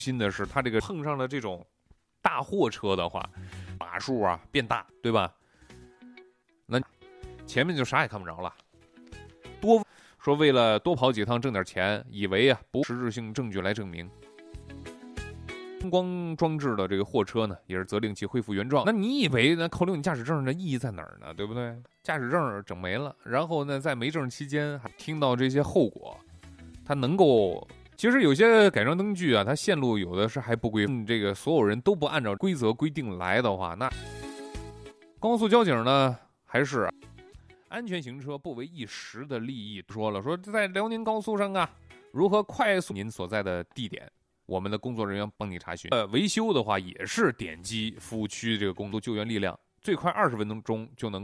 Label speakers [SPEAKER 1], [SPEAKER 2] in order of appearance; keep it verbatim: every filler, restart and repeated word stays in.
[SPEAKER 1] 新的是，它这个碰上了这种大货车的话，码数啊变大，对吧？那前面就啥也看不着了。多说为了多跑几趟挣点钱，以为啊不实质性证据来证明。灯光装置的这个货车呢，也是责令其恢复原状。那你以为呢扣留你驾驶证的意义在哪儿呢？对不对？驾驶证整没了，然后呢，在没证期间还听到这些后果，它能够。其实有些改装灯具啊，它线路有的是还不规范，这个所有人都不按照规则规定来的话，那高速交警呢还是安全行车不为一时的利益。说了说在辽宁高速上啊，如何快速您所在的地点，我们的工作人员帮你查询。呃，维修的话也是点击服务区这个工作救援力量，最快二十分钟就能。